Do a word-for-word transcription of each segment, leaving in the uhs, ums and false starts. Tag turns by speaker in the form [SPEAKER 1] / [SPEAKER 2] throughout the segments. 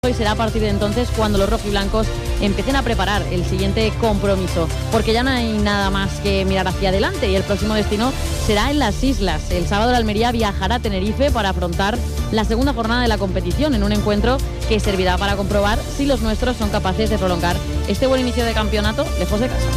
[SPEAKER 1] Y será a partir de entonces cuando los rojiblancos empiecen a preparar el siguiente compromiso, porque ya no hay nada más que mirar hacia adelante y el próximo destino será en las islas. El sábado la Almería viajará a Tenerife para afrontar la segunda jornada de la competición en un encuentro que servirá para comprobar si los nuestros son capaces de prolongar este buen inicio de campeonato lejos de casa.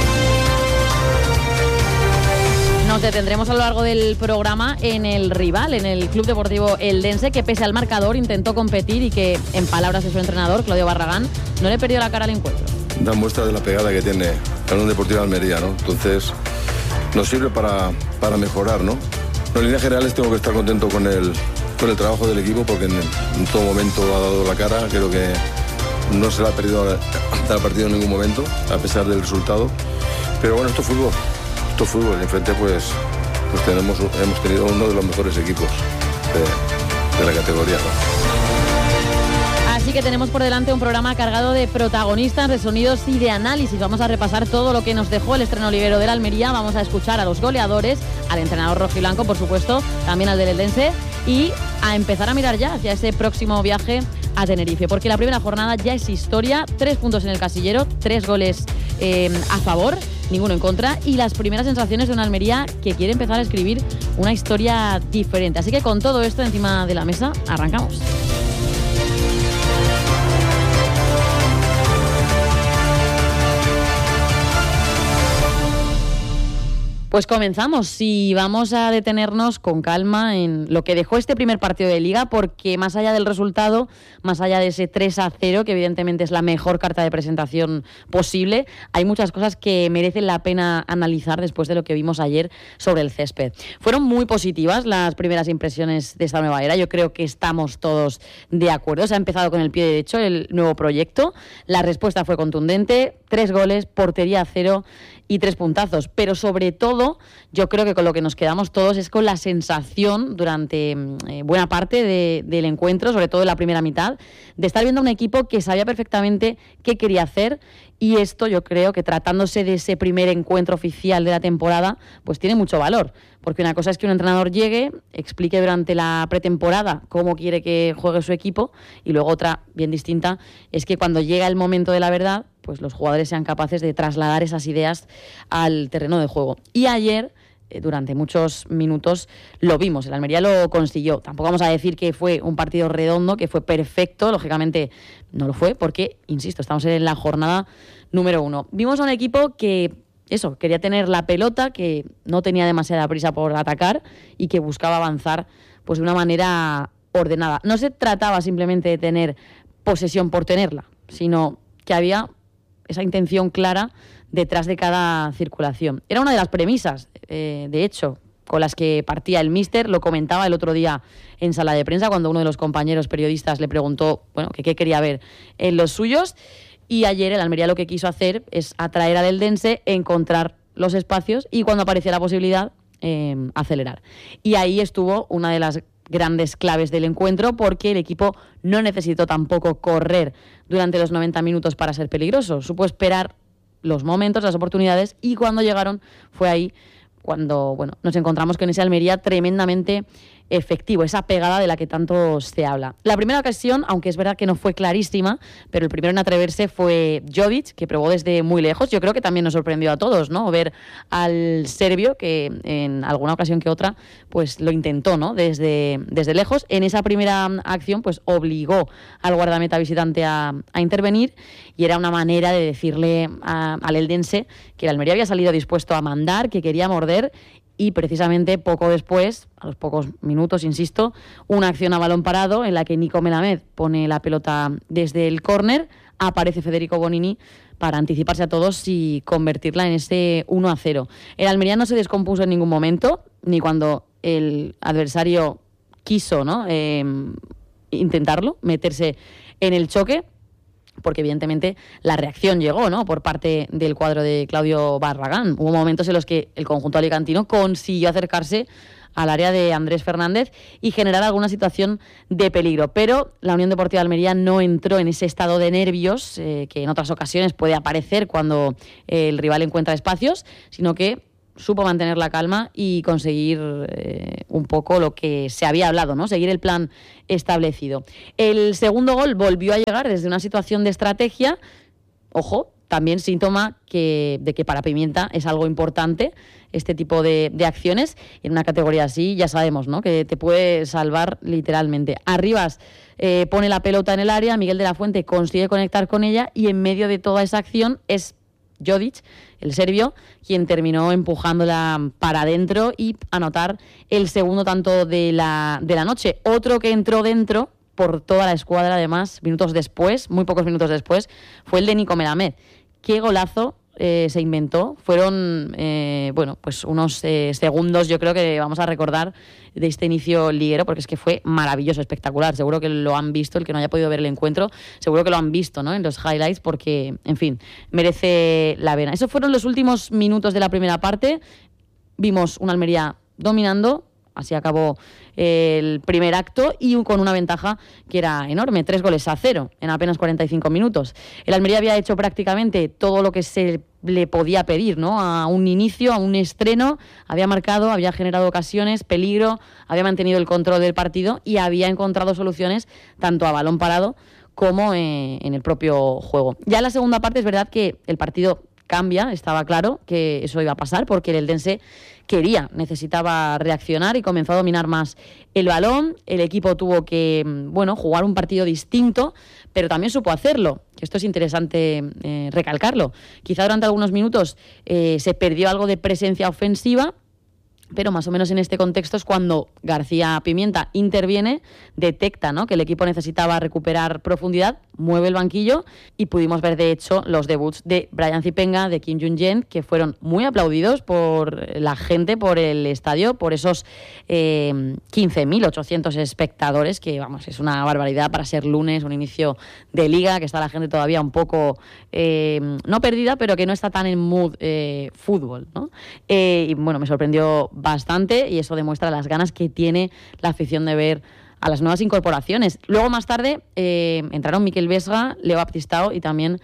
[SPEAKER 1] Nos detendremos a lo largo del programa en el rival, en el Club Deportivo Eldense, que pese al marcador intentó competir y que, en palabras de su entrenador, Claudio Barragán, no le perdió la cara al encuentro.
[SPEAKER 2] Da muestra de la pegada que tiene la Unión Deportiva Almería, ¿no? Entonces, nos sirve para, para mejorar, ¿no? En líneas generales tengo que estar contento con el, con el trabajo del equipo porque en, en todo momento ha dado la cara. Creo que no se la ha perdido al partido en ningún momento, a pesar del resultado. Pero bueno, esto es fútbol. Esto es fútbol. Enfrente pues, pues tenemos, hemos tenido uno de los mejores equipos de, de la categoría, ¿no?
[SPEAKER 1] Así que tenemos por delante un programa cargado de protagonistas, de sonidos y de análisis. Vamos a repasar todo lo que nos dejó el estreno liguero de la Almería. Vamos a escuchar a los goleadores, al entrenador rojiblanco, por supuesto, también al del Eldense, y a empezar a mirar ya hacia ese próximo viaje a Tenerife, porque la primera jornada ya es historia. Tres puntos en el casillero, tres goles eh, a favor, ninguno en contra, y las primeras sensaciones de una Almería que quiere empezar a escribir una historia diferente. Así que con todo esto encima de la mesa, arrancamos. Pues comenzamos y vamos a detenernos con calma en lo que dejó este primer partido de Liga, porque más allá del resultado, más allá de ese tres a cero, que evidentemente es la mejor carta de presentación posible, hay muchas cosas que merecen la pena analizar después de lo que vimos ayer sobre el césped. Fueron muy positivas las primeras impresiones de esta nueva era, yo creo que estamos todos de acuerdo. Se ha empezado con el pie derecho el nuevo proyecto, la respuesta fue contundente, tres goles, portería a cero y tres puntazos, pero sobre todo yo creo que con lo que nos quedamos todos es con la sensación durante eh, buena parte de, del encuentro, sobre todo en la primera mitad, de estar viendo a un equipo que sabía perfectamente qué quería hacer, y esto yo creo que tratándose de ese primer encuentro oficial de la temporada, pues tiene mucho valor, porque una cosa es que un entrenador llegue, explique durante la pretemporada cómo quiere que juegue su equipo, y luego otra bien distinta es que cuando llega el momento de la verdad, pues los jugadores sean capaces de trasladar esas ideas al terreno de juego. Y ayer, eh, durante muchos minutos, lo vimos. El Almería lo consiguió. Tampoco vamos a decir que fue un partido redondo, que fue perfecto. Lógicamente no lo fue porque, insisto, estamos en la jornada número uno. Vimos a un equipo que, eso, quería tener la pelota, que no tenía demasiada prisa por atacar y que buscaba avanzar pues de una manera ordenada. No se trataba simplemente de tener posesión por tenerla, sino que había esa intención clara detrás de cada circulación. Era una de las premisas, eh, de hecho, con las que partía el míster. Lo comentaba el otro día en sala de prensa cuando uno de los compañeros periodistas le preguntó, bueno, que qué quería ver en los suyos. Y ayer el Almería lo que quiso hacer es atraer al Eldense, encontrar los espacios y cuando aparecía la posibilidad, eh, acelerar. Y ahí estuvo una de las grandes claves del encuentro, porque el equipo no necesitó tampoco correr durante los noventa minutos para ser peligroso. Supo esperar los momentos, las oportunidades, y cuando llegaron fue ahí cuando, bueno, nos encontramos con ese Almería tremendamente efectivo, esa pegada de la que tanto se habla. La primera ocasión, aunque es verdad que no fue clarísima, pero el primero en atreverse fue Jovic, que probó desde muy lejos. Yo creo que también nos sorprendió a todos, ¿no? Ver al serbio que en alguna ocasión que otra pues lo intentó, ¿no? Desde, desde lejos. En esa primera acción pues obligó al guardameta visitante a, a intervenir, y era una manera de decirle a, al eldense que el Almería había salido dispuesto a mandar, que quería morder. Y precisamente poco después, a los pocos minutos, insisto, una acción a balón parado en la que Nico Melamed pone la pelota desde el córner, aparece Federico Bonini para anticiparse a todos y convertirla en ese uno a cero. El Almería no se descompuso en ningún momento, ni cuando el adversario quiso, ¿no?, eh, intentarlo, meterse en el choque, porque evidentemente la reacción llegó, ¿no?, por parte del cuadro de Claudio Barragán. Hubo momentos en los que el conjunto alicantino consiguió acercarse al área de Andrés Fernández y generar alguna situación de peligro, pero la Unión Deportiva Almería no entró en ese estado de nervios eh, que en otras ocasiones puede aparecer cuando el rival encuentra espacios, sino que supo mantener la calma y conseguir eh, un poco lo que se había hablado, ¿no? Seguir el plan establecido. El segundo gol volvió a llegar desde una situación de estrategia, ojo, también síntoma que, de que para Pimienta es algo importante este tipo de, de acciones. En una categoría así ya sabemos, ¿no?, que te puede salvar literalmente. Arribas eh, pone la pelota en el área, Miguel de la Fuente consigue conectar con ella y en medio de toda esa acción es Jodic, el serbio, quien terminó empujándola para adentro y anotar el segundo tanto de la, de la noche. Otro que entró dentro por toda la escuadra, además, minutos después, muy pocos minutos después, fue el de Nico Melamed. Qué golazo eh, se inventó. Fueron, eh, bueno, pues unos eh, segundos, yo creo que vamos a recordar de este inicio liguero, porque es que fue maravilloso, espectacular. Seguro que lo han visto, el que no haya podido ver el encuentro, seguro que lo han visto, ¿no?, en los highlights, porque, en fin, merece la pena. Esos fueron los últimos minutos de la primera parte. Vimos una Almería dominando. Así acabó el primer acto y con una ventaja que era enorme, tres goles a cero en apenas cuarenta y cinco minutos. El Almería había hecho prácticamente todo lo que se le podía pedir, ¿no?, a un inicio, a un estreno. Había marcado, había generado ocasiones, peligro, había mantenido el control del partido y había encontrado soluciones tanto a balón parado como eh, en el propio juego. Ya en la segunda parte es verdad que el partido cambia, estaba claro que eso iba a pasar porque el Eldense quería, necesitaba reaccionar y comenzó a dominar más el balón. El equipo tuvo que, bueno, jugar un partido distinto, pero también supo hacerlo, que esto es interesante eh, recalcarlo. Quizá durante algunos minutos eh, se perdió algo de presencia ofensiva, pero más o menos en este contexto es cuando García Pimienta interviene, detecta, ¿no?, que el equipo necesitaba recuperar profundidad, mueve el banquillo y pudimos ver, de hecho, los debuts de Brian Zipenga, de Kim Jung-jen, que fueron muy aplaudidos por la gente, por el estadio, por esos eh, quince mil ochocientos espectadores, que, vamos, es una barbaridad para ser lunes, un inicio de liga, que está la gente todavía un poco, eh, no perdida, pero que no está tan en mood eh, fútbol, ¿no? Eh, y, bueno, me sorprendió bastante y eso demuestra las ganas que tiene la afición de ver a las nuevas incorporaciones. Luego, más tarde, eh, entraron Mikel Vesga, Leo Baptistao y también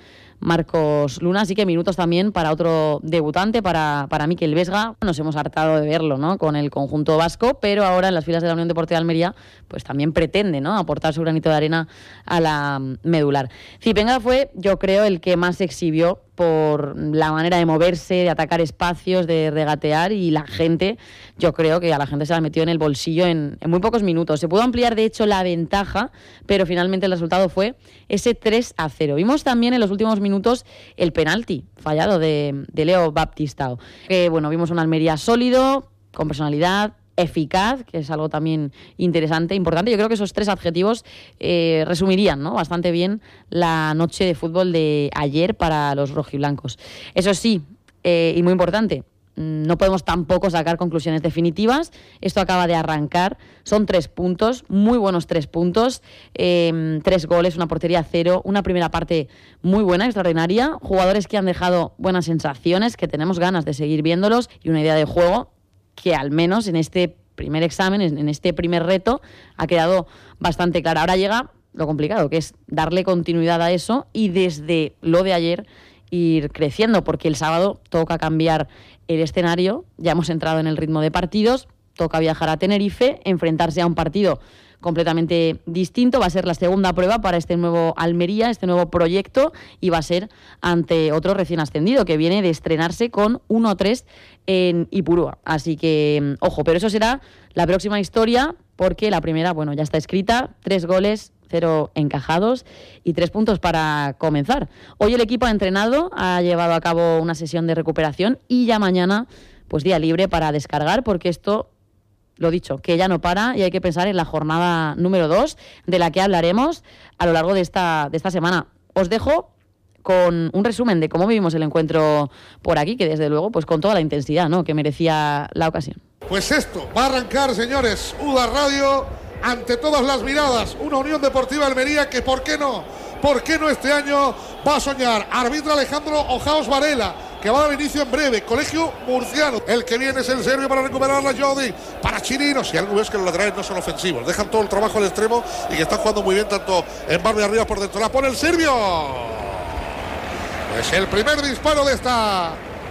[SPEAKER 1] Marcos Luna, así que minutos también para otro debutante, para, para Mikel Vesga. Nos hemos hartado de verlo, ¿no?, con el conjunto vasco, pero ahora en las filas de la Unión Deportiva de Almería pues también pretende, ¿no?, aportar su granito de arena a la medular. Zipenga fue, yo creo, el que más se exhibió por la manera de moverse, de atacar espacios, de regatear, y la gente, yo creo que a la gente se la metió en el bolsillo en, en muy pocos minutos. Se pudo ampliar, de hecho, la ventaja, pero finalmente el resultado fue ese tres a cero. Vimos también en los últimos minutos el penalti fallado de, de Leo Baptistao. Que, bueno, vimos un Almería sólido, con personalidad, eficaz, que es algo también interesante, importante. Yo creo que esos tres adjetivos eh, resumirían, ¿no?, bastante bien la noche de fútbol de ayer para los rojiblancos. Eso sí, eh, y muy importante, no podemos tampoco sacar conclusiones definitivas. Esto acaba de arrancar. Son tres puntos, muy buenos tres puntos, eh, tres goles, una portería cero, una primera parte muy buena, extraordinaria, jugadores que han dejado buenas sensaciones, que tenemos ganas de seguir viéndolos, y una idea de juego que al menos en este primer examen, en este primer reto, ha quedado bastante clara. Ahora llega lo complicado, que es darle continuidad a eso y desde lo de ayer ir creciendo, porque el sábado toca cambiar el escenario, ya hemos entrado en el ritmo de partidos, toca viajar a Tenerife, enfrentarse a un partido completamente distinto. Va a ser la segunda prueba para este nuevo Almería, este nuevo proyecto, y va a ser ante otro recién ascendido que viene de estrenarse con uno tres en Ipurúa. Así que, ojo, pero eso será la próxima historia, porque la primera, bueno, ya está escrita, tres goles, cero encajados y tres puntos para comenzar. Hoy el equipo ha entrenado, ha llevado a cabo una sesión de recuperación y ya mañana, pues día libre para descargar, porque esto, lo dicho, que ya no para y hay que pensar en la jornada número dos, de la que hablaremos a lo largo de esta, de esta semana. Os dejo con un resumen de cómo vivimos el encuentro por aquí, que desde luego, pues con toda la intensidad, ¿no?, que merecía la ocasión.
[SPEAKER 3] Pues esto va a arrancar, señores, U D A Radio, ante todas las miradas, una Unión Deportiva Almería que, ¿por qué no? ¿Por qué no este año va a soñar? Arbitra Alejandro Ojaos Varela, que va a dar inicio en breve. Colegio Murciano. El que viene es el serbio para recuperar la Jodi. Para Chirinos. Y algo es que los laterales no son ofensivos. Dejan todo el trabajo al extremo y que están jugando muy bien tanto en barrio arriba por dentro. La pone el serbio. Es el primer disparo de esta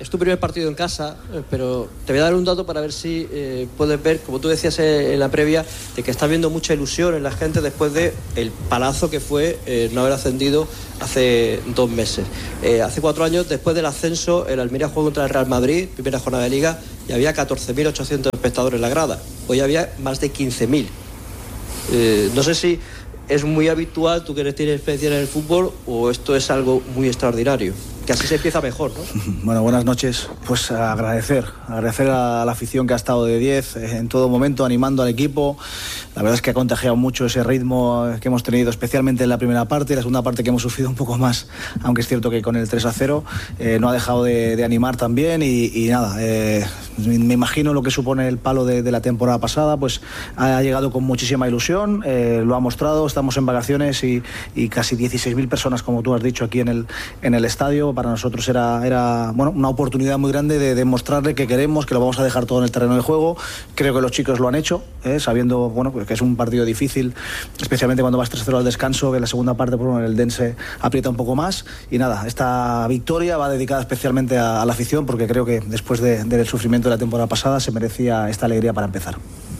[SPEAKER 4] es tu primer partido en casa, pero te voy a dar un dato para ver si eh, puedes ver, como tú decías en la previa, de que estás viendo mucha ilusión en la gente después de el palazo que fue eh, no haber ascendido hace dos meses. Eh, hace cuatro años, después del ascenso, el Almería jugó contra el Real Madrid, primera jornada de Liga, y había catorce mil ochocientos espectadores en la grada. Hoy había más de quince mil. Eh, no sé si es muy habitual, tú que eres, tienes experiencia en el fútbol, o esto es algo muy extraordinario. Que así se empieza mejor, ¿no?
[SPEAKER 5] Bueno, buenas noches. Pues agradecer, agradecer a la afición que ha estado de diez en todo momento, animando al equipo. La verdad es que ha contagiado mucho ese ritmo que hemos tenido, especialmente en la primera parte. La segunda parte que hemos sufrido un poco más, aunque es cierto que con el tres a cero eh, no ha dejado de, de animar también. Y, y nada, eh, me imagino lo que supone el palo de, de la temporada pasada. Pues ha llegado con muchísima ilusión, eh, lo ha mostrado. Estamos en vacaciones y, y casi dieciséis mil personas, como tú has dicho, aquí en el, en el estadio. Para nosotros era, era bueno, una oportunidad muy grande de demostrarle que queremos, que lo vamos a dejar todo en el terreno de juego. Creo que los chicos lo han hecho, eh, sabiendo bueno, que es un partido difícil, especialmente cuando vas tres cero al descanso, que en la segunda parte pues, bueno, el Dense aprieta un poco más. Y nada, esta victoria va dedicada especialmente a, a la afición, porque creo que después de, del sufrimiento de la temporada pasada se merecía esta alegría para empezar.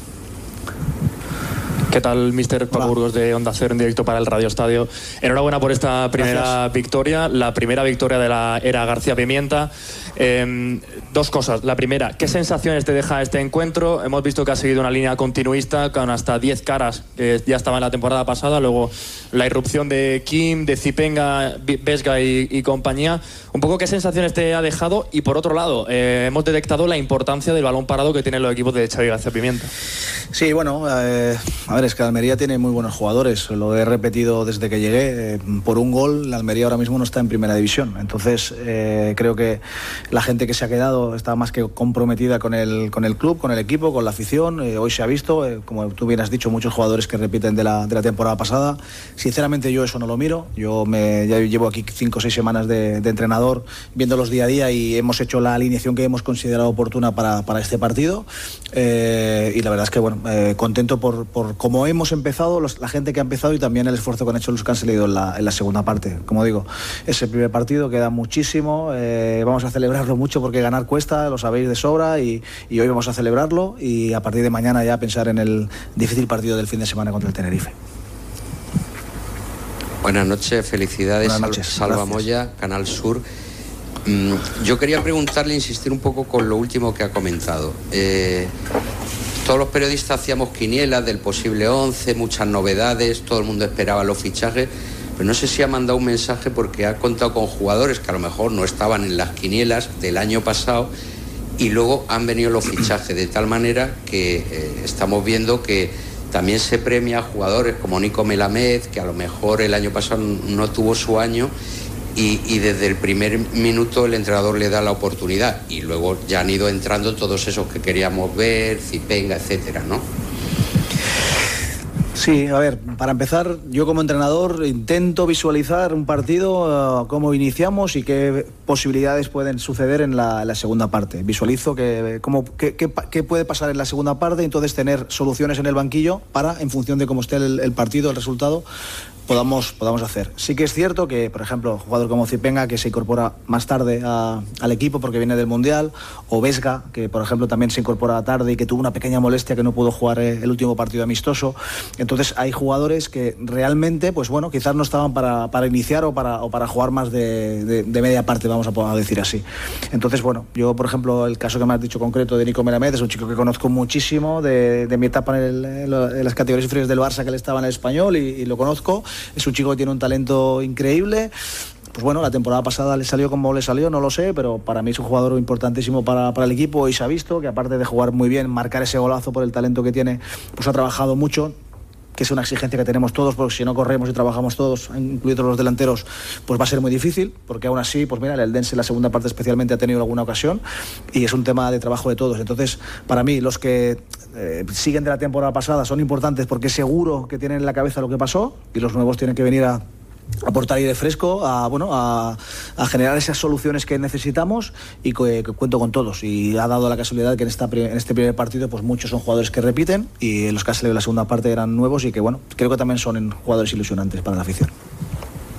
[SPEAKER 6] ¿Qué tal, míster Paco Burgos de Onda Cero en directo para el Radio Estadio? Enhorabuena por esta primera Gracias. victoria, la primera victoria de la era García Pimienta. Eh, dos cosas. La primera, ¿qué sensaciones te deja este encuentro? Hemos visto que ha seguido una línea continuista con hasta diez caras que ya estaba en la temporada pasada, luego la irrupción de Kim, de Zipenga, Vesga y, y compañía. Un poco, ¿qué sensaciones te ha dejado? Y por otro lado, eh, hemos detectado la importancia del balón parado que tienen los equipos de Xavi García Pimienta.
[SPEAKER 5] Sí, bueno, eh, a ver, es que Almería tiene muy buenos jugadores, lo he repetido desde que llegué. Eh, por un gol, la Almería ahora mismo no está en primera división, entonces eh, creo que la gente que se ha quedado está más que comprometida con el, con el club, con el equipo, con la afición. Eh, hoy se ha visto, eh, como tú bien has dicho, muchos jugadores que repiten de la, de la temporada pasada. Sinceramente yo eso no lo miro, yo me, ya llevo aquí cinco o seis semanas de, de entrenador, viéndolos día a día, y hemos hecho la alineación que hemos considerado oportuna para, para este partido. Eh, y la verdad es que bueno, eh, contento por, por cómo hemos empezado, los, la gente que ha empezado y también el esfuerzo que han hecho los que han salido en la, en la segunda parte. Como digo, es el primer partido, queda muchísimo, eh, vamos a celebrarlo mucho porque ganar cuesta, lo sabéis de sobra, y, y hoy vamos a celebrarlo y a partir de mañana ya pensar en el difícil partido del fin de semana contra el Tenerife.
[SPEAKER 7] Buenas noches, felicidades.
[SPEAKER 5] Buenas noches,
[SPEAKER 7] Salva
[SPEAKER 5] gracias.
[SPEAKER 7] Moya, Canal Sur. Mm, yo quería preguntarle, insistir un poco con lo último que ha comentado. Eh, todos los periodistas hacíamos quinielas del posible once, muchas novedades, todo el mundo esperaba los fichajes, pero no sé si ha mandado un mensaje porque ha contado con jugadores que a lo mejor no estaban en las quinielas del año pasado y luego han venido los fichajes, de tal manera que eh, estamos viendo que también se premia a jugadores como Nico Melamed, que a lo mejor el año pasado no tuvo su año, y, y desde el primer minuto el entrenador le da la oportunidad, y luego ya han ido entrando todos esos que queríamos ver, Zipenga, etcétera, ¿no?
[SPEAKER 5] Sí, a ver, para empezar, yo como entrenador intento visualizar un partido, uh, cómo iniciamos y qué posibilidades pueden suceder en la, en la segunda parte. Visualizo que, cómo, qué, qué, qué puede pasar en la segunda parte y entonces tener soluciones en el banquillo para, en función de cómo esté el, el partido, el resultado, podamos, podamos hacer. Sí que es cierto que, por ejemplo, un jugador como Zipenga, que se incorpora más tarde a, al equipo porque viene del Mundial, o Vesga, que por ejemplo también se incorpora tarde y que tuvo una pequeña molestia que no pudo jugar el último partido amistoso. Entonces hay jugadores que realmente, pues bueno, quizás no estaban para, para iniciar o para, o para jugar más de, de, de media parte, vamos a decir así. Entonces, bueno, yo por ejemplo, el caso que me has dicho concreto de Nico Melamed, es un chico que conozco muchísimo de, de mi etapa en, el, en las categorías inferiores del Barça, que él estaba en el Español, y, y lo conozco. Es un chico que tiene un talento increíble. Pues bueno, la temporada pasada le salió como le salió, no lo sé, pero para mí es un jugador importantísimo para, para el equipo, y se ha visto que aparte de jugar muy bien, marcar ese golazo por el talento que tiene, pues ha trabajado mucho, que es una exigencia que tenemos todos, porque si no corremos y trabajamos todos, incluidos los delanteros, pues va a ser muy difícil, porque aún así, pues mira, el Dense en la segunda parte especialmente ha tenido alguna ocasión, y es un tema de trabajo de todos. Entonces, para mí, los que eh, siguen de la temporada pasada son importantes porque seguro que tienen en la cabeza lo que pasó, y los nuevos tienen que venir a aportar aire fresco, a, bueno, a, a generar esas soluciones que necesitamos, y que, que cuento con todos. Y ha dado la casualidad que en, esta, en este primer partido pues muchos son jugadores que repiten, y los que han salido en la segunda parte eran nuevos, y que bueno, creo que también son jugadores ilusionantes para la afición.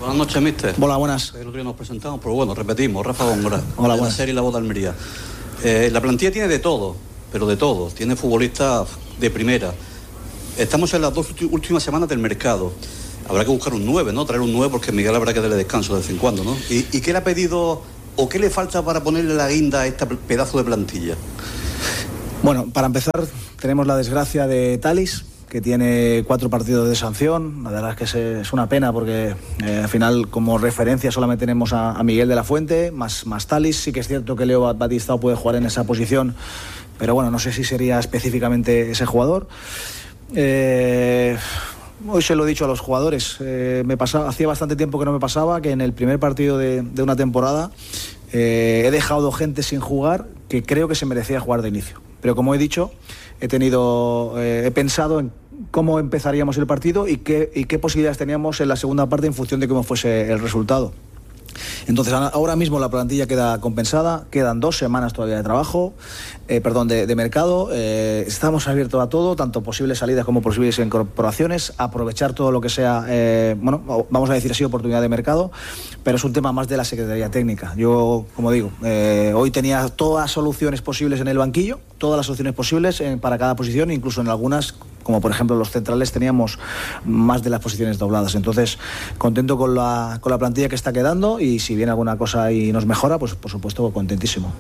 [SPEAKER 8] Buenas noches, mister.
[SPEAKER 5] Hola, buenas.
[SPEAKER 8] El otro día nos presentamos, pero bueno, repetimos. Rafa Góngora.
[SPEAKER 5] Hola,
[SPEAKER 8] de
[SPEAKER 5] buenas.
[SPEAKER 8] La serie La Voz de Almería. Eh, la plantilla tiene de todo, pero de todo. Tiene futbolistas de primera. Estamos en las dos últimas semanas del mercado. Habrá que buscar un nueve, ¿no? Traer un nueve porque Miguel habrá que darle descanso de vez en cuando, ¿no? ¿Y, y qué le ha pedido o qué le falta para ponerle la guinda a este pedazo de plantilla?
[SPEAKER 5] Bueno, para empezar, tenemos la desgracia de Talis, que tiene cuatro partidos de sanción. La verdad es que es, es una pena porque eh, al final como referencia solamente tenemos a, a Miguel de la Fuente, más, más Talis. Sí que es cierto que Leo Batistao puede jugar en esa posición, pero bueno, no sé si sería específicamente ese jugador. Eh, hoy se lo he dicho a los jugadores, eh, me pasaba, hacía bastante tiempo que no me pasaba que en el primer partido de, de una temporada eh, he dejado gente sin jugar que creo que se merecía jugar de inicio. Pero como he dicho, he tenido, eh, he pensado en cómo empezaríamos el partido y qué, y qué posibilidades teníamos en la segunda parte en función de cómo fuese el resultado. Entonces ahora mismo la plantilla queda compensada, quedan dos semanas todavía de trabajo, eh, perdón, de, de mercado, eh, estamos abiertos a todo, tanto posibles salidas como posibles incorporaciones, aprovechar todo lo que sea, eh, bueno, vamos a decir así, oportunidad de mercado, pero es un tema más de la Secretaría Técnica. Yo, como digo, eh, hoy tenía todas las soluciones posibles en el banquillo, todas las soluciones posibles en, para cada posición, incluso en algunas, como por ejemplo los centrales, teníamos más de las posiciones dobladas. Entonces, contento con la, con la plantilla que está quedando y si viene alguna cosa y nos mejora, pues por supuesto contentísimo.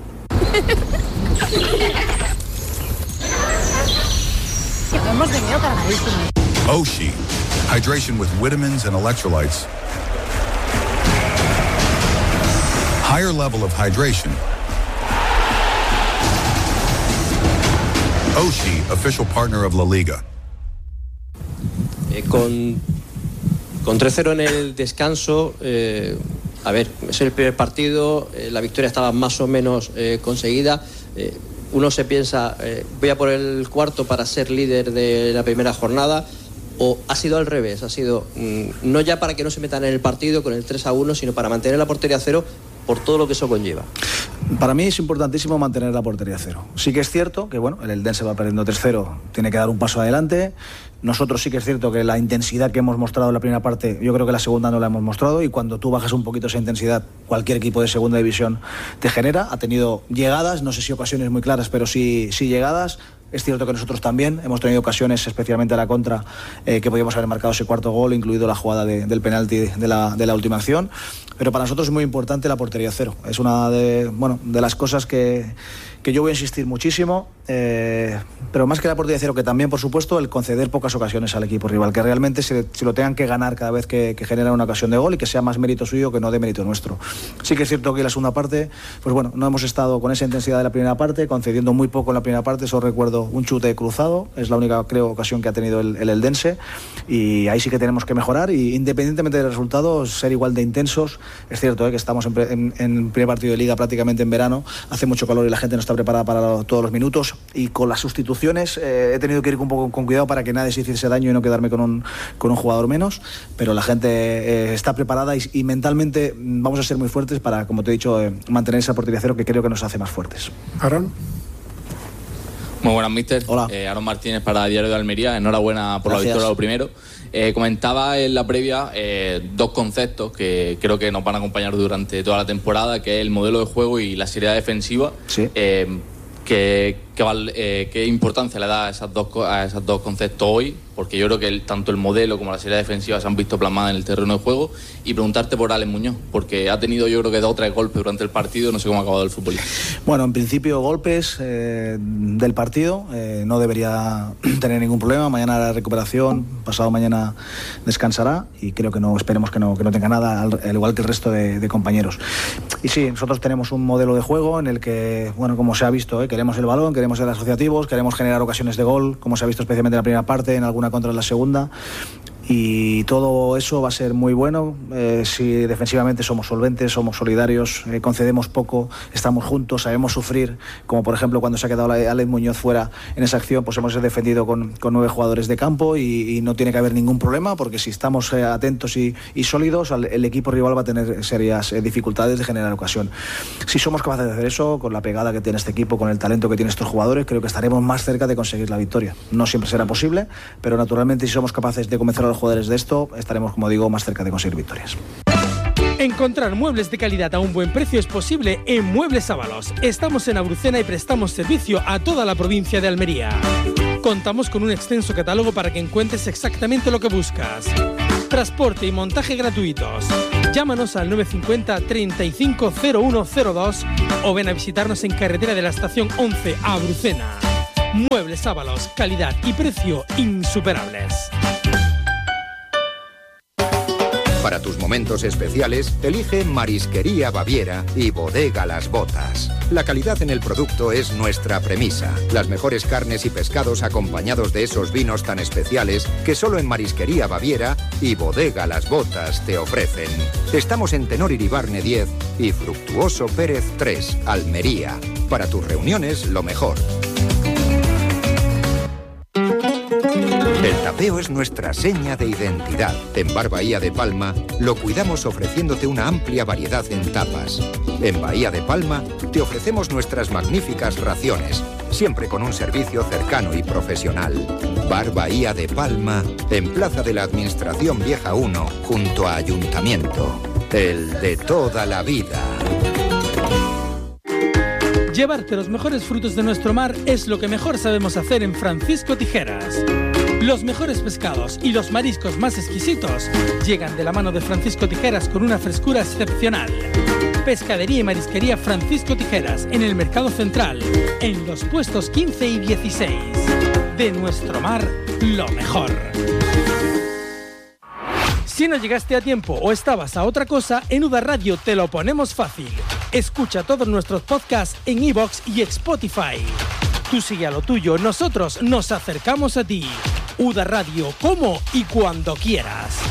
[SPEAKER 9] Hemos venido cargadísimos.
[SPEAKER 10] Oshi, hydration with vitamins and electrolytes. Higher level of hydration. Oshi, official partner of La Liga.
[SPEAKER 4] Eh, con, con tres cero en el descanso, eh, a ver, es el primer partido, eh, la victoria estaba más o menos eh, conseguida. Eh, uno se piensa, eh, voy a por el cuarto para ser líder de la primera jornada, o ha sido al revés, ha sido mmm, no ya para que no se metan en el partido con el tres a uno, sino para mantener la portería a cero por todo lo que eso conlleva.
[SPEAKER 5] Para mí es importantísimo mantener la portería a cero. Sí que es cierto que bueno, el Eldense va perdiendo tres cero, tiene que dar un paso adelante. Nosotros sí que es cierto que la intensidad que hemos mostrado en la primera parte, yo creo que la segunda no la hemos mostrado, y cuando tú bajas un poquito esa intensidad, cualquier equipo de segunda división te genera. Ha tenido llegadas, no sé si ocasiones muy claras, pero sí, sí llegadas. Es cierto que nosotros también hemos tenido ocasiones, especialmente a la contra, eh, que podíamos haber marcado ese cuarto gol, incluido la jugada de, del penalti de la, de la última acción. Pero para nosotros es muy importante la portería cero. Es una de, bueno, de las cosas que, que yo voy a insistir muchísimo. Eh, pero más que la portería cero, que también, por supuesto, el conceder pocas ocasiones al equipo rival, que realmente se, se lo tengan que ganar cada vez que, que genera una ocasión de gol y que sea más mérito suyo que no de mérito nuestro. Sí que es cierto que en la segunda parte, pues bueno, no hemos estado con esa intensidad de la primera parte, concediendo muy poco en la primera parte. Solo recuerdo un chute cruzado, es la única, creo, ocasión que ha tenido el, el Eldense, y ahí sí que tenemos que mejorar, y independientemente del resultado, ser igual de intensos. Es cierto eh, que estamos en, en, en primer partido de Liga prácticamente en verano, hace mucho calor y la gente no está preparada para lo, todos los minutos, y con las sustituciones eh, he tenido que ir un poco con cuidado para que nadie se hiciese daño y no quedarme con un, con un jugador menos, pero la gente eh, está preparada y, y mentalmente vamos a ser muy fuertes para, como te he dicho, eh, mantener esa portería cero, que creo que nos hace más fuertes.
[SPEAKER 3] Aaron.
[SPEAKER 11] Muy buenas, mister.
[SPEAKER 5] Hola.
[SPEAKER 11] Eh, Aaron Martínez para Diario de Almería. Enhorabuena por Gracias. La victoria, lo primero. Eh, comentaba en la previa eh, dos conceptos que creo que nos van a acompañar durante toda la temporada, que es el modelo de juego y la seriedad defensiva.
[SPEAKER 5] Sí.
[SPEAKER 11] Eh, ¿qué, qué, eh, ¿Qué importancia le da a esos dos, a esos dos conceptos hoy? Porque yo creo que el, tanto el modelo como la seriedad defensiva se han visto plasmadas en el terreno de juego. Y preguntarte por Alex Muñoz, porque ha tenido yo creo que dos o tres golpes durante el partido, no sé cómo ha acabado el fútbol.
[SPEAKER 5] Bueno, en principio golpes eh, del partido, eh, no debería tener ningún problema. Mañana la recuperación, pasado mañana descansará, y creo que no, esperemos que no, que no tenga nada, al, al igual que el resto de, de compañeros. Y sí, nosotros tenemos un modelo de juego en el que, bueno, como se ha visto, eh, queremos el balón, queremos ser asociativos, queremos generar ocasiones de gol, como se ha visto especialmente en la primera parte, en alguna contra la segunda, y todo eso va a ser muy bueno eh, si defensivamente somos solventes, somos solidarios, eh, concedemos poco, estamos juntos, sabemos sufrir, como por ejemplo cuando se ha quedado Alex Muñoz fuera en esa acción, pues hemos defendido con, con nueve jugadores de campo, y, y no tiene que haber ningún problema, porque si estamos eh, atentos y, y sólidos, el, el equipo rival va a tener serias eh, dificultades de generar ocasión. Si somos capaces de hacer eso, con la pegada que tiene este equipo, con el talento que tienen estos jugadores, creo que estaremos más cerca de conseguir la victoria. No siempre será posible, pero naturalmente si somos capaces de convencer a los jugadores de esto, estaremos, como digo, más cerca de conseguir victorias.
[SPEAKER 12] Encontrar muebles de calidad a un buen precio es posible en Muebles Ábalos. Estamos en Abrucena y prestamos servicio a toda la provincia de Almería. Contamos con un extenso catálogo para que encuentres exactamente lo que buscas. Transporte y montaje gratuitos. Llámanos al nueve cinco cero, treinta y cinco, cero uno cero dos o ven a visitarnos en carretera de la estación once a Abrucena. Muebles Ábalos, calidad y precio insuperables.
[SPEAKER 13] Para tus momentos especiales, elige Marisquería Baviera y Bodega Las Botas. La calidad en el producto es nuestra premisa. Las mejores carnes y pescados acompañados de esos vinos tan especiales que solo en Marisquería Baviera y Bodega Las Botas te ofrecen. Estamos en Tenor Iribarne diez y Fructuoso Pérez tres, Almería. Para tus reuniones, lo mejor. El tapeo es nuestra seña de identidad. En Bar Bahía de Palma lo cuidamos ofreciéndote una amplia variedad en tapas. En Bahía de Palma te ofrecemos nuestras magníficas raciones, siempre con un servicio cercano y profesional. Bar Bahía de Palma, en Plaza de la Administración Vieja uno, junto a Ayuntamiento. El de toda la vida.
[SPEAKER 12] Llevarte los mejores frutos de nuestro mar es lo que mejor sabemos hacer en Francisco Tijeras. Los mejores pescados y los mariscos más exquisitos llegan de la mano de Francisco Tijeras con una frescura excepcional. Pescadería y Marisquería Francisco Tijeras, en el Mercado Central, en los puestos quince y dieciséis. De nuestro mar, lo mejor. Si no llegaste a tiempo o estabas a otra cosa, en U D A Radio te lo ponemos fácil. Escucha todos nuestros podcasts en iVoox y Spotify. Tú sigue a lo tuyo, nosotros nos acercamos a ti. U D A Radio, como y cuando quieras.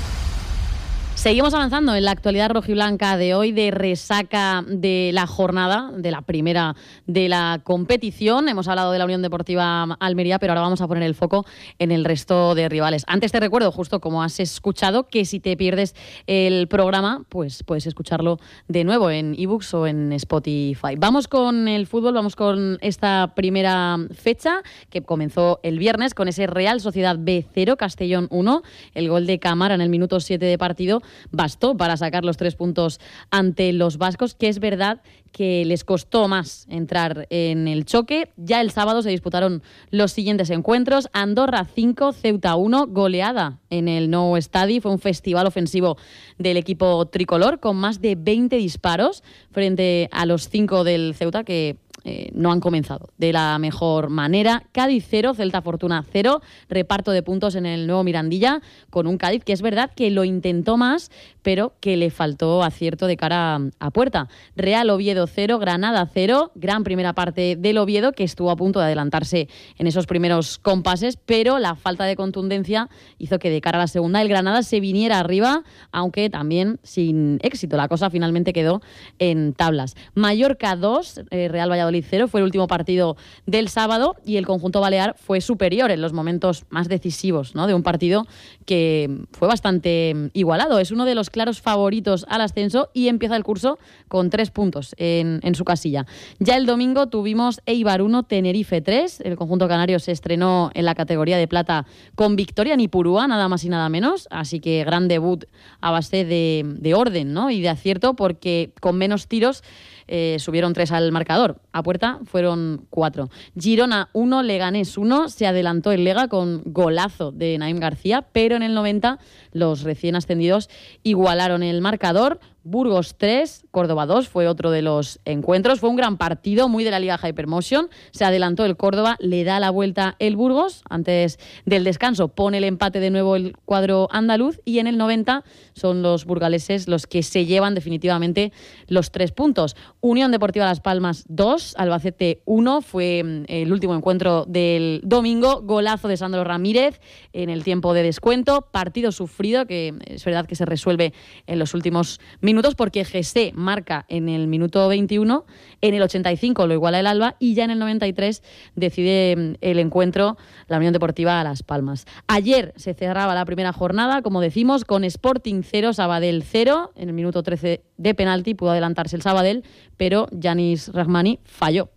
[SPEAKER 1] Seguimos avanzando en la actualidad rojiblanca de hoy, de resaca de la jornada, de la primera de la competición. Hemos hablado de la Unión Deportiva Almería, pero ahora vamos a poner el foco en el resto de rivales. Antes te recuerdo, justo como has escuchado, que si te pierdes el programa, pues puedes escucharlo de nuevo en ebooks o en Spotify. Vamos con el fútbol, vamos con esta primera fecha que comenzó el viernes con ese Real Sociedad B cero, Castellón uno. El gol de Cámara en el minuto siete de partido bastó para sacar los tres puntos ante los vascos, que es verdad que les costó más entrar en el choque. Ya el sábado se disputaron los siguientes encuentros: Andorra cinco, Ceuta uno, goleada en el Nou Estadi. Fue un festival ofensivo del equipo tricolor con más de veinte disparos frente a los cinco del Ceuta, que Eh, no han comenzado de la mejor manera. Cádiz cero, Celta Fortuna cero, reparto de puntos en el nuevo Mirandilla, con un Cádiz que es verdad que lo intentó más, pero que le faltó acierto de cara a, a puerta. Real Oviedo cero, Granada cero, gran primera parte del Oviedo, que estuvo a punto de adelantarse en esos primeros compases, pero la falta de contundencia hizo que de cara a la segunda el Granada se viniera arriba, aunque también sin éxito. La cosa finalmente quedó en tablas. Mallorca dos, eh, Real Valladolid cero, fue el último partido del sábado y el conjunto balear fue superior en los momentos más decisivos, ¿no?, de un partido que fue bastante igualado. Es uno de los claros favoritos al ascenso y empieza el curso con tres puntos en, en su casilla. Ya el domingo tuvimos Eibar uno, Tenerife tres. El conjunto canario se estrenó en la categoría de plata con victoria en Ipurúa, nada más y nada menos. Así que gran debut a base de, de orden, ¿no?, y de acierto, porque con menos tiros Eh, subieron tres al marcador. A puerta fueron cuatro. Girona uno, Leganés uno. Se adelantó el Lega con golazo de Naim García, pero en el noventa los recién ascendidos igualaron el marcador. Burgos tres, Córdoba dos, fue otro de los encuentros. Fue un gran partido, muy de la Liga Hypermotion. Se adelantó el Córdoba, le da la vuelta el Burgos. Antes del descanso pone el empate de nuevo el cuadro andaluz y en el noventa son los burgaleses los que se llevan definitivamente los tres puntos. Unión Deportiva Las Palmas dos, Albacete uno, fue el último encuentro del domingo. Golazo de Sandro Ramírez en el tiempo de descuento. Partido sufrido que es verdad que se resuelve en los últimos minutos, minutos porque Gesé marca en el minuto veintiuno, en el ochenta y cinco lo iguala el Alba y ya en el noventa y tres decide el encuentro la Unión Deportiva Las Palmas. Ayer se cerraba la primera jornada, como decimos, con Sporting cero, Sabadell cero. En el minuto trece de penalti pudo adelantarse el Sabadell, pero Yanis Rahmani falló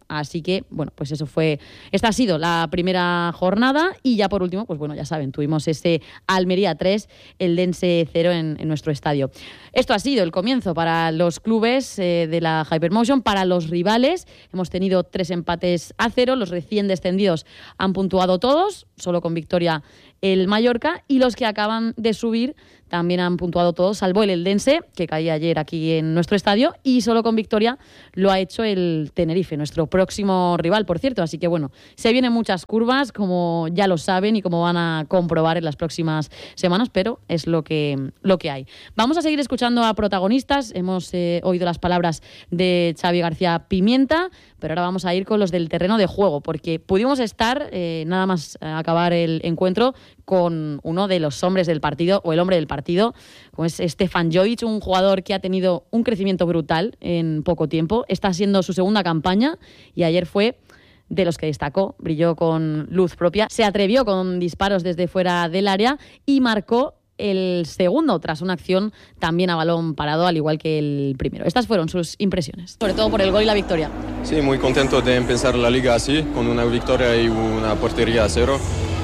[SPEAKER 1] Así que, bueno, pues eso fue... Esta ha sido la primera jornada y ya por último, pues bueno, ya saben, tuvimos ese Almería tres, Eldense cero en, en nuestro estadio. Esto ha sido el comienzo para los clubes eh, de la Hypermotion, para los rivales. Hemos tenido tres empates a cero, los recién descendidos han puntuado todos, solo con victoria el Mallorca, y los que acaban de subir también han puntuado todos, salvo el Eldense, que caía ayer aquí en nuestro estadio, y solo con victoria lo ha hecho el Tenerife, nuestro próximo rival, por cierto. Así que bueno, se vienen muchas curvas, como ya lo saben y como van a comprobar en las próximas semanas, pero es lo que, lo que hay. Vamos a seguir escuchando a protagonistas. Hemos eh, oído las palabras de Xavi García Pimienta, pero ahora vamos a ir con los del terreno de juego, porque pudimos estar, eh, nada más acabar el encuentro, con uno de los hombres del partido, o el hombre del partido, como es Stefan Jovic, un jugador que ha tenido un crecimiento brutal en poco tiempo. Está siendo su segunda campaña y ayer fue de los que destacó, brilló con luz propia, se atrevió con disparos desde fuera del área y marcó el segundo tras una acción también a balón parado, al igual que el primero. Estas fueron sus impresiones, sobre todo por el gol y la victoria.
[SPEAKER 14] Sí, muy contento de empezar la liga así, con una victoria y una portería a cero,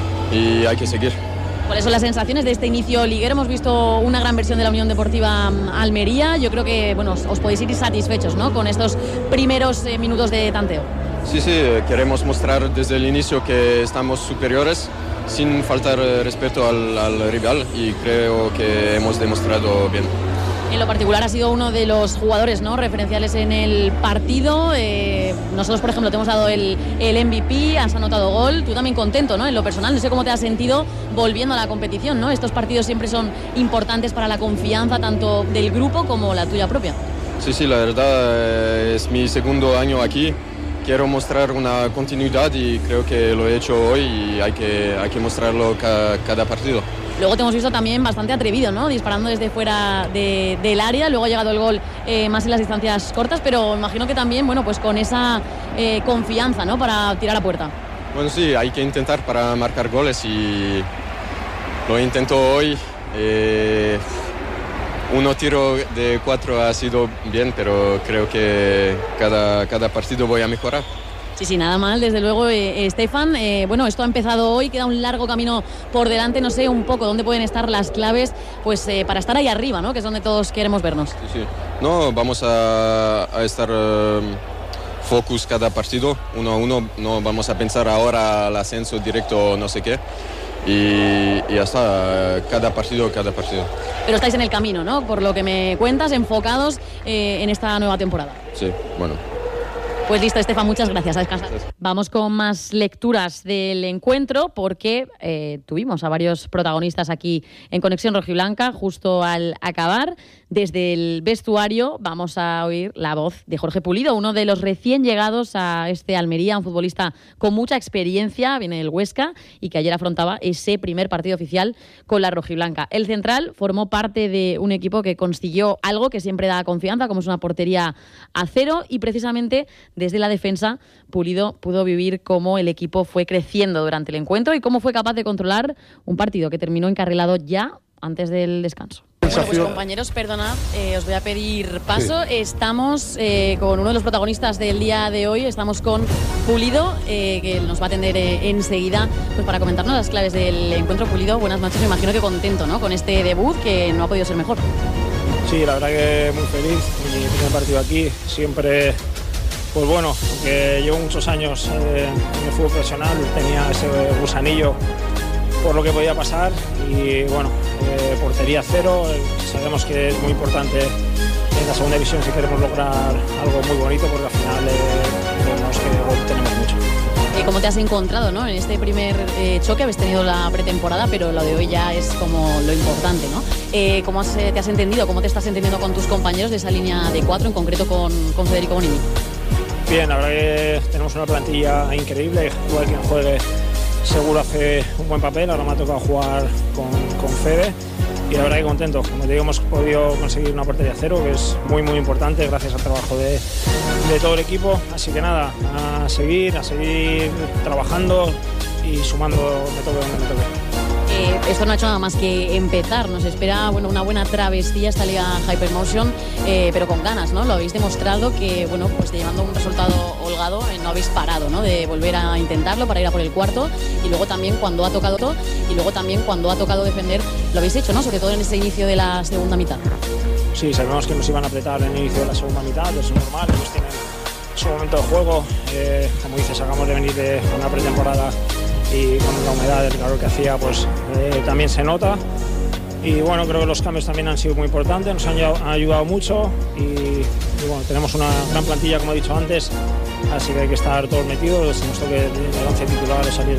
[SPEAKER 14] y hay que seguir.
[SPEAKER 1] ¿Cuáles son las sensaciones de este inicio liguero? Hemos visto una gran versión de la Unión Deportiva Almería. Yo creo que bueno, os podéis ir satisfechos, ¿no?, con estos primeros eh, minutos de tanteo.
[SPEAKER 14] Sí, sí, queremos mostrar desde el inicio que estamos superiores, sin faltar respeto al, al rival, y creo que hemos demostrado bien.
[SPEAKER 1] En lo particular ha sido uno de los jugadores, ¿no?, referenciales en el partido. Eh, nosotros, por ejemplo, te hemos dado el, el M V P, has anotado gol. Tú también contento, ¿no?, en lo personal. No sé cómo te has sentido volviendo a la competición, ¿no? Estos partidos siempre son importantes para la confianza tanto del grupo como la tuya propia.
[SPEAKER 14] Sí, sí, la verdad es mi segundo año aquí. Quiero mostrar una continuidad y creo que lo he hecho hoy y hay que, hay que mostrarlo ca, cada partido.
[SPEAKER 1] Luego te hemos visto también bastante atrevido, ¿no?, disparando desde fuera de, del área. Luego ha llegado el gol eh, más en las distancias cortas, pero imagino que también, bueno, pues con esa eh, confianza, ¿no?, para tirar a puerta.
[SPEAKER 14] Bueno, sí, hay que intentar para marcar goles y lo intento hoy. Eh, uno tiro de cuatro ha sido bien, pero creo que cada, cada partido voy a mejorar.
[SPEAKER 1] Sí, sí, nada mal, desde luego, eh, Stefan. Eh, bueno, esto ha empezado hoy, queda un largo camino por delante. No sé un poco dónde pueden estar las claves pues eh, para estar ahí arriba, ¿no?, que es donde todos queremos vernos.
[SPEAKER 14] Sí, sí. No, vamos a, a estar uh, focus cada partido, uno a uno. No vamos a pensar ahora al ascenso directo o no sé qué. Y, y ya está, cada partido, cada partido.
[SPEAKER 1] Pero estáis en el camino, ¿no?, por lo que me cuentas, enfocados eh, en esta nueva temporada.
[SPEAKER 14] Sí, bueno.
[SPEAKER 1] Pues listo, Estefan, muchas gracias. A descansar. Vamos con más lecturas del encuentro, porque eh, tuvimos a varios protagonistas aquí en Conexión Rojiblanca justo al acabar. Desde el vestuario vamos a oír la voz de Jorge Pulido, uno de los recién llegados a este Almería, un futbolista con mucha experiencia, viene del Huesca, y que ayer afrontaba ese primer partido oficial con la rojiblanca. El central formó parte de un equipo que consiguió algo que siempre da confianza, como es una portería a cero, y precisamente desde la defensa Pulido pudo vivir cómo el equipo fue creciendo durante el encuentro y cómo fue capaz de controlar un partido que terminó encarrilado ya antes del descanso. Bueno, pues compañeros, perdonad, eh, os voy a pedir paso. Sí. Estamos eh, con uno de los protagonistas del día de hoy, estamos con Pulido, eh, que nos va a atender eh, enseguida pues para comentarnos las claves del encuentro. Pulido, buenas noches, me imagino que contento, ¿no?, con este debut que no ha podido ser mejor.
[SPEAKER 15] Sí, la verdad que muy feliz, mi primer partido aquí, siempre, pues bueno, porque llevo muchos años eh, en el fútbol profesional, tenía ese gusanillo por lo que podía pasar y bueno, eh, portería cero, eh, sabemos que es muy importante en la segunda división si queremos lograr algo muy bonito, porque al final eh, vemos que hoy tenemos mucho.
[SPEAKER 1] Eh, ¿Cómo te has encontrado, ¿no?, en este primer eh, choque? Habéis tenido la pretemporada, pero lo de hoy ya es como lo importante, ¿no? Eh, ¿Cómo has, eh, te has entendido? ¿Cómo te estás entendiendo con tus compañeros de esa línea de cuatro, en concreto con, con Federico Bonini?
[SPEAKER 15] Bien, la verdad que tenemos una plantilla increíble, juegue quien juegue seguro hace un buen papel. Ahora me ha tocado jugar con, con Fede y la verdad que contento. Como te digo, hemos podido conseguir una portería cero, que es muy muy importante gracias al trabajo de, de todo el equipo. Así que nada, a seguir, a seguir trabajando y sumando me toque donde me toque.
[SPEAKER 1] Eh, esto no ha hecho nada más que empezar. Nos espera bueno, una buena travesía esta Liga Hypermotion, eh, pero con ganas, ¿no? Lo habéis demostrado que, bueno, pues llevando un resultado holgado, eh, no habéis parado, ¿no? De volver a intentarlo para ir a por el cuarto, y luego también cuando ha tocado y luego también cuando ha tocado defender, lo habéis hecho, ¿no? Sobre todo en ese inicio de la segunda mitad. Sí, sabemos que nos iban a apretar en el inicio de la segunda mitad, es normal, ellos tienen su momento de juego. Eh, como dices, acabamos de venir de una pretemporada y con la humedad, el calor que hacía, pues eh, también se nota. Y bueno, creo que los cambios también han sido muy importantes, nos han ayudado, han ayudado mucho y, y bueno, tenemos una gran plantilla, como he dicho antes, así que hay que estar todos metidos. Nos toque el once titular salir